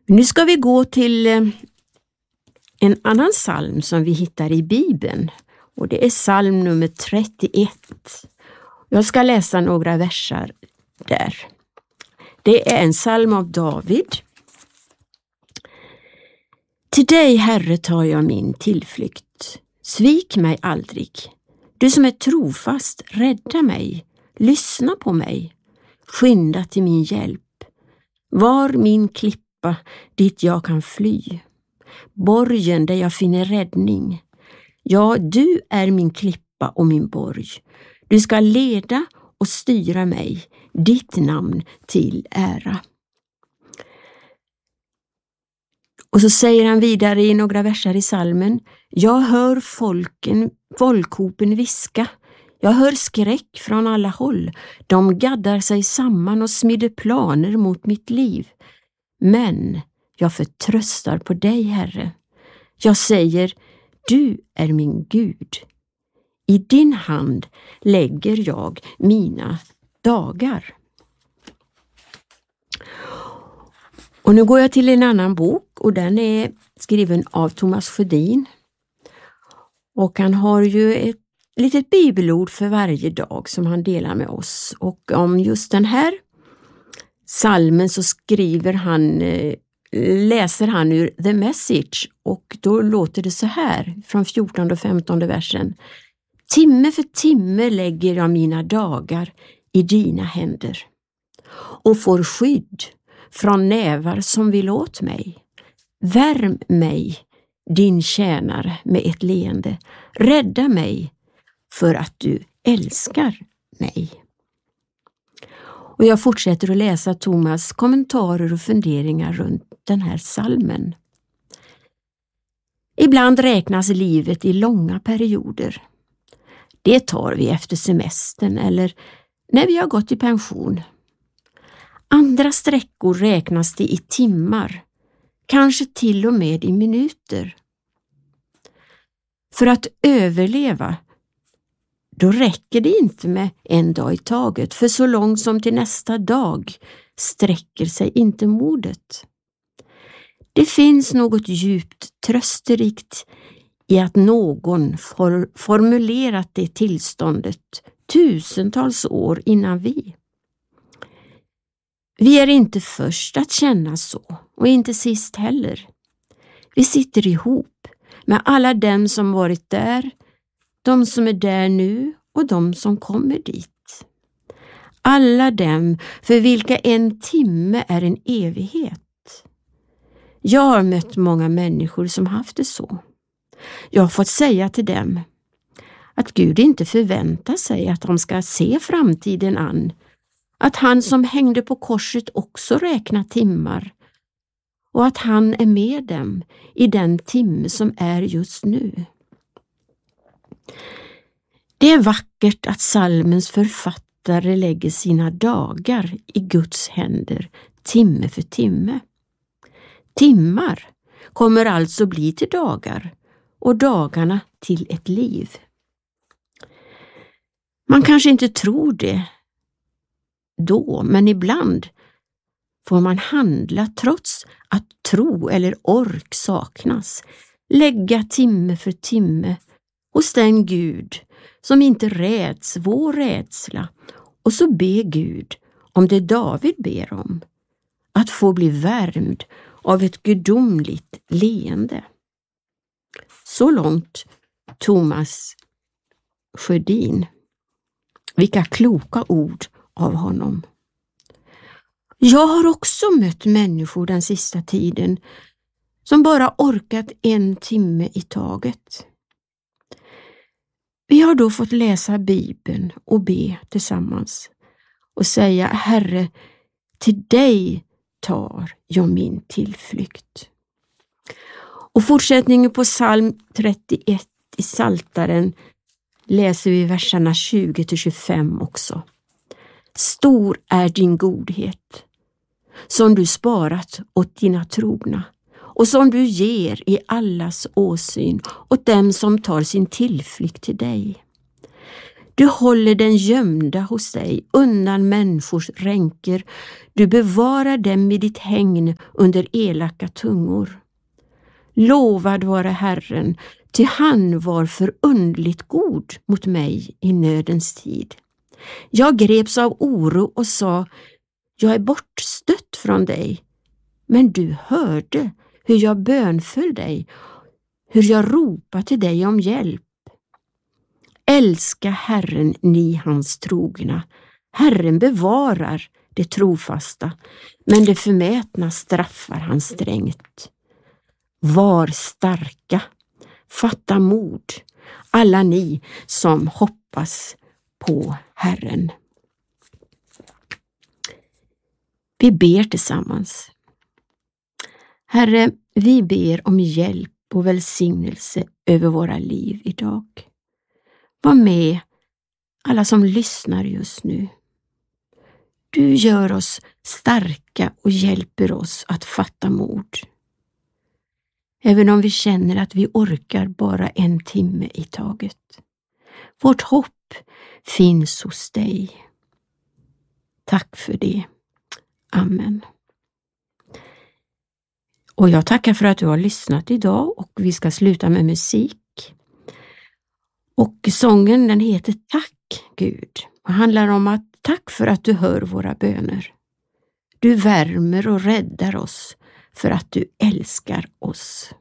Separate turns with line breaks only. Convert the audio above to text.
Nu ska vi gå till en annan psalm som vi hittar i Bibeln. Och det är psalm nummer 31. Jag ska läsa några versar där. Det är en psalm av David. Till dig, Herre, tar jag min tillflykt. Svik mig aldrig. Du som är trofast, rädda mig. Lyssna på mig. Skynda till min hjälp. Var min klippa dit jag kan fly. Borgen där jag finner räddning. Ja, du är min klippa och min borg. Du ska leda och styra mig, ditt namn till ära. Och så säger han vidare i några versar i psalmen: jag hör folkhopen viska. Jag hör skräck från alla håll. De gaddar sig samman och smider planer mot mitt liv. Men jag förtröstar på dig, Herre. Jag säger, du är min Gud. I din hand lägger jag mina dagar. Och nu går jag till en annan bok, och den är skriven av Thomas Sjödin. Och han har ju ett litet bibelord för varje dag som han delar med oss. Och om just den här psalmen så läser han ur The Message, och då låter det så här från 14 och 15 versen. Timme för timme lägger jag mina dagar i dina händer och får skydd från nävar som vill åt mig. Värm mig, din tjänare, med ett leende. Rädda mig för att du älskar mig. Och jag fortsätter att läsa Thomas kommentarer och funderingar runt den här psalmen. Ibland räknas livet i långa perioder. Det tar vi efter semestern eller när vi har gått i pension. Andra sträckor räknas det i timmar, kanske till och med i minuter. För att överleva, då räcker det inte med en dag i taget, för så långt som till nästa dag sträcker sig inte modet. Det finns något djupt trösterikt i att någon formulerat det tillståndet tusentals år innan vi. Vi är inte först att känna så, och inte sist heller. Vi sitter ihop med alla dem som varit där, de som är där nu och de som kommer dit. Alla dem för vilka en timme är en evighet. Jag har mött många människor som haft det så. Jag har fått säga till dem att Gud inte förväntar sig att de ska se framtiden an. Att han som hängde på korset också räknar timmar. Och att han är med dem i den timme som är just nu. Det är vackert att psalmens författare lägger sina dagar i Guds händer timme för timme. Timmar kommer alltså bli till dagar och dagarna till ett liv. Man kanske inte tror det då, men ibland får man handla trots att tro eller ork saknas. Lägga timme för timme hos den Gud som inte räds vår rädsla, och så be Gud om det David ber om, att få bli värmd av ett gudomligt leende. Så långt Thomas Sjödin. Vilka kloka ord av honom. Jag har också mött människor den sista tiden som bara orkat en timme i taget. Vi har då fått läsa Bibeln och be tillsammans och säga: Herre, till dig tar jag min tillflykt. Och fortsättningen på psalm 31 i Psaltaren läser vi verserna 20-25 också. Stor är din godhet, som du sparat åt dina trogna och som du ger i allas åsyn åt dem som tar sin tillflykt till dig. Du håller den gömda hos dig undan människors ränker. Du bevarar dem i ditt hägn under elaka tungor. Lovad vare Herren, ty han var förundligt god mot mig i nödens tid. Jag greps av oro och sa, jag är bortstött från dig. Men du hörde hur jag bönföll dig, hur jag ropade till dig om hjälp. Älska Herren, ni hans trogna. Herren bevarar det trofasta, men det förmätna straffar han strängt. Var starka, fatta mod, alla ni som hoppas på Herren. Vi ber tillsammans. Herre, vi ber om hjälp och välsignelse över våra liv idag. Var med alla som lyssnar just nu. Du gör oss starka och hjälper oss att fatta mod. Även om vi känner att vi orkar bara 1 timme i taget. Vårt hopp finns hos dig. Tack för det. Amen. Och jag tackar för att du har lyssnat idag och vi ska sluta med musik. Och sången den heter Tack Gud och handlar om att tack för att du hör våra böner. Du värmer och räddar oss för att du älskar oss.